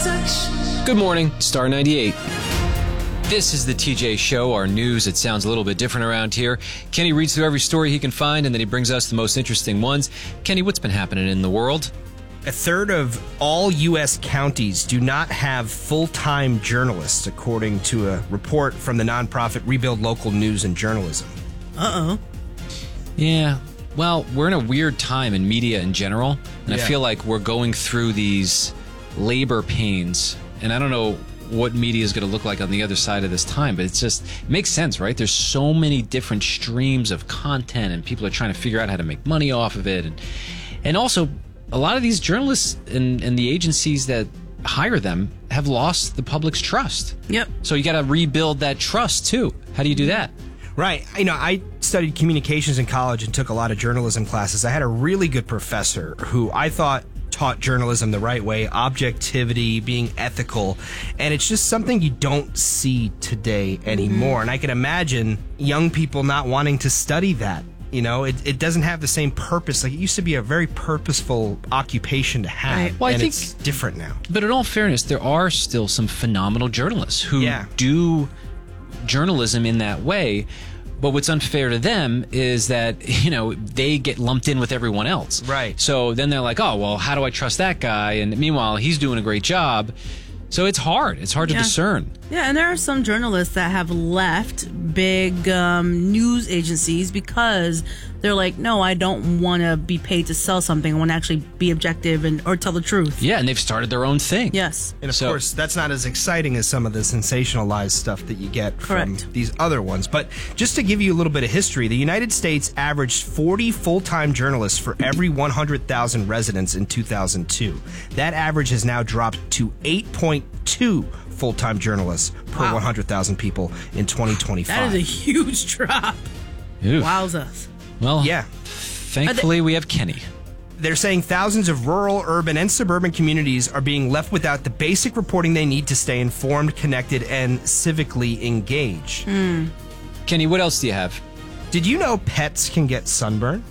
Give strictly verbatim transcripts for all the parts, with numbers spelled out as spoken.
touch. Good morning, Star ninety-eight. This is the T J Show, our news. It sounds a little bit different around here. Kenny reads through every story he can find, and then he brings us the most interesting ones. Kenny, what's been happening in the world? A third of all U S counties do not have full-time journalists, according to a report from the nonprofit Rebuild Local News and Journalism. Uh-oh. Yeah, well, we're in a weird time in media in general, and Yeah. I feel like we're going through these labor pains, and I don't know what media is going to look like on the other side of this time, but it's just, it makes sense, right? There's so many different streams of content, and people are trying to figure out how to make money off of it, and and also, a lot of these journalists and, and the agencies that hire them have lost the public's trust. Yep. So you got to rebuild that trust, too. How do you do that? Right. You know, I studied communications in college and took a lot of journalism classes. I had a really good professor who I thought taught journalism the right way, objectivity, being ethical, and it's just something you don't see today anymore. Mm-hmm. And I can imagine young people not wanting to study that. You know, it, it doesn't have the same purpose. Like, it used to be a very purposeful occupation to have, right. Well, I and think, it's different now. But in all fairness, there are still some phenomenal journalists who yeah. do journalism in that way. But what's unfair to them is that, you know, they get lumped in with everyone else. Right. So then they're like, oh, well, how do I trust that guy? And meanwhile, he's doing a great job. So it's hard. It's hard to yeah. discern. Yeah, and there are some journalists that have left big um, news agencies because they're like, no, I don't want to be paid to sell something. I want to actually be objective and or tell the truth. Yeah, and they've started their own thing. Yes. And of so, course, that's not as exciting as some of the sensationalized stuff that you get correct. from these other ones. But just to give you a little bit of history, the United States averaged forty full-time journalists for every one hundred thousand residents in two thousand two. That average has now dropped to eight point two full-time journalists per wow. one hundred thousand people in twenty twenty-five. That is a huge drop. Oof. Wowzers. Well, yeah. Thankfully, we have Kenny. They're saying thousands of rural, urban, and suburban communities are being left without the basic reporting they need to stay informed, connected, and civically engaged. Mm. Kenny, what else do you have? Did you know pets can get sunburn?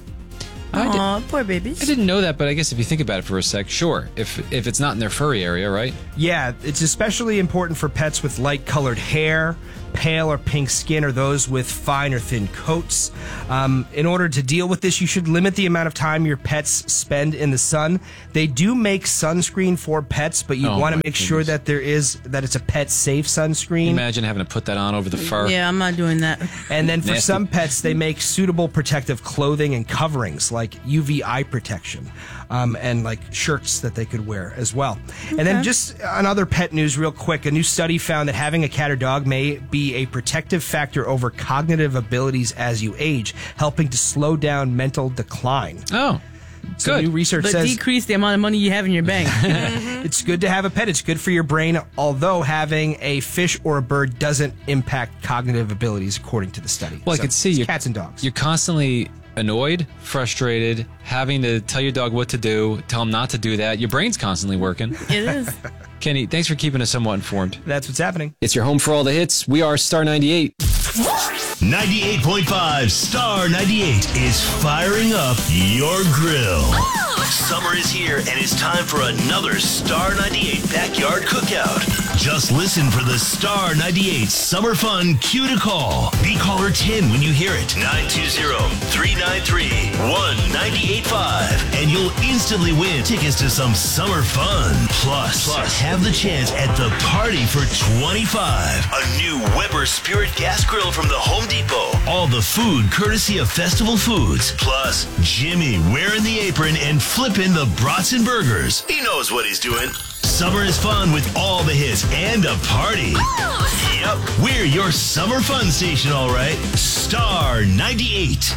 Aw, poor babies. I didn't know that, but I guess if you think about it for a sec, sure. If if it's not in their furry area, right? Yeah, it's especially important for pets with light-colored hair, pale or pink skin, or those with fine or thin coats. Um, in order to deal with this, you should limit the amount of time your pets spend in the sun. They do make sunscreen for pets, but you Oh, want to my make sure goodness. that there is that it's a pet-safe sunscreen. Imagine having to put that on over the fur. Yeah, I'm not doing that. And then for Nasty. some pets, they make suitable protective clothing and coverings like U V eye protection, um, and like shirts that they could wear as well. And then just on other pet news real quick, a new study found that having a cat or dog may be a protective factor over cognitive abilities as you age, helping to slow down mental decline. Oh, So good. new research But says decrease the amount of money you have in your bank. it's good to have a pet. It's good for your brain, although having a fish or a bird doesn't impact cognitive abilities, according to the study. Well, I So, could see it's you. cats and dogs. You're constantly annoyed, frustrated, having to tell your dog what to do, tell him not to do that. Your brain's constantly working. It is. Kenny, thanks for keeping us somewhat informed. That's what's happening. It's your home for all the hits. We are Star ninety-eight. ninety-eight point five Star ninety-eight is firing up your grill. Summer is here and it's time for another Star ninety-eight backyard cookout. Just listen for the Star ninety-eight Summer Fun cue to call. Be caller ten when you hear it. nine two zero, three nine three, one nine eight five. And you'll instantly win tickets to some summer fun. Plus, Plus have the chance at the party for twenty-five. A new Weber Spirit gas grill from the Home Depot. All the food courtesy of Festival Foods. Plus, Jimmy wearing the apron and flipping the brats and burgers. He knows what he's doing. Summer is fun with all the hits and a party. Yep, we're your summer fun station, all right. Star ninety-eight.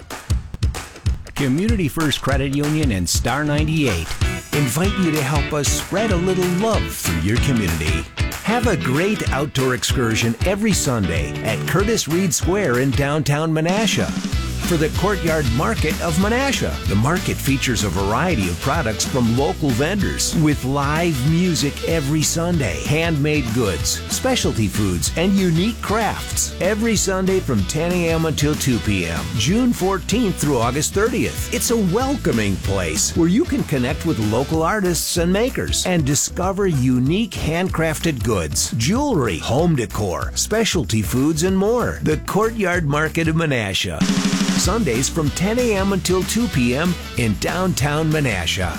Community First Credit Union and Star ninety-eight invite you to help us spread a little love through your community. Have a great outdoor excursion every Sunday at Curtis Reed Square in downtown Menasha. for the Courtyard Market of Menasha. The market features a variety of products from local vendors with live music every Sunday, handmade goods, specialty foods, and unique crafts. Every Sunday from ten a.m. until two p.m., June fourteenth through August thirtieth. It's a welcoming place where you can connect with local artists and makers and discover unique handcrafted goods, jewelry, home decor, specialty foods, and more. The Courtyard Market of Menasha. Sundays from ten a.m. until two p.m. in downtown Menasha.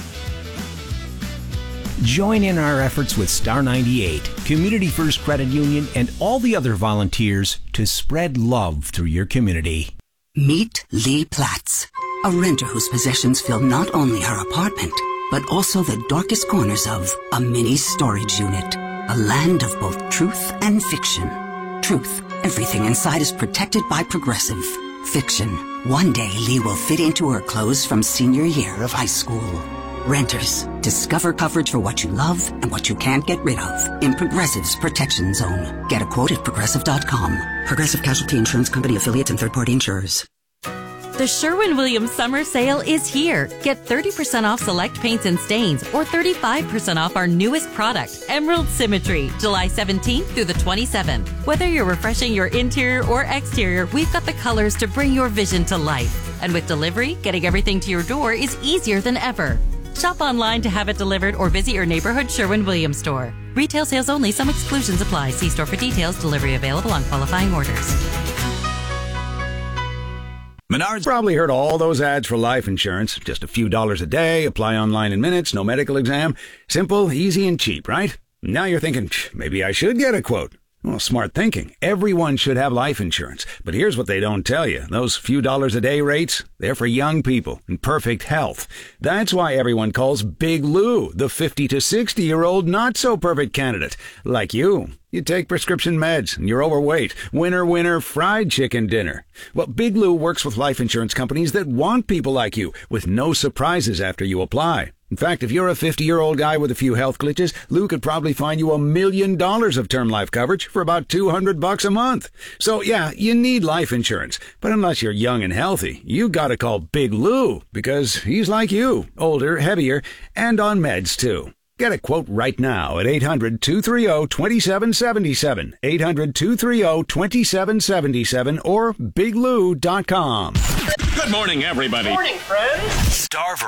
Join in our efforts with Star ninety-eight, Community First Credit Union, and all the other volunteers to spread love through your community. Meet Lee Platts, a renter whose possessions fill not only her apartment, but also the darkest corners of a mini storage unit. A land of both truth and fiction. Truth, everything inside is protected by Progressive. Fiction, one day Lee will fit into her clothes from senior year of high school. Renters, discover coverage for what you love and what you can't get rid of in Progressive's Protection Zone. Get a quote at progressive dot com. Progressive Casualty Insurance Company affiliates and third-party insurers. The Sherwin-Williams Summer Sale is here. Get thirty percent off select paints and stains or thirty-five percent off our newest product, Emerald Symmetry, July seventeenth through the twenty-seventh. Whether you're refreshing your interior or exterior, we've got the colors to bring your vision to life. And with delivery, getting everything to your door is easier than ever. Shop online to have it delivered or visit your neighborhood Sherwin-Williams store. Retail sales only. Some exclusions apply. See store for details. Delivery available on qualifying orders. Menards probably heard all those ads for life insurance. Just a few dollars a day, apply online in minutes, no medical exam. Simple, easy, and cheap, right? Now you're thinking, maybe I should get a quote. Well, smart thinking. Everyone should have life insurance. But here's what they don't tell you. Those few dollars a day rates, they're for young people in perfect health. That's why everyone calls Big Lou the fifty to sixty-year-old not-so-perfect candidate. Like you. You take prescription meds, and you're overweight. Winner, winner, fried chicken dinner. Well, Big Lou works with life insurance companies that want people like you, with no surprises after you apply. In fact, if you're a fifty-year-old guy with a few health glitches, Lou could probably find you a million dollars of term life coverage for about two hundred bucks a month. So, yeah, you need life insurance. But unless you're young and healthy, you gotta call Big Lou, because he's like you, older, heavier, and on meds, too. Get a quote right now at eight hundred, two three zero, two seven seven seven, eight hundred, two three zero, two seven seven seven, or big lou dot com. Good morning, everybody. Morning, friends. Star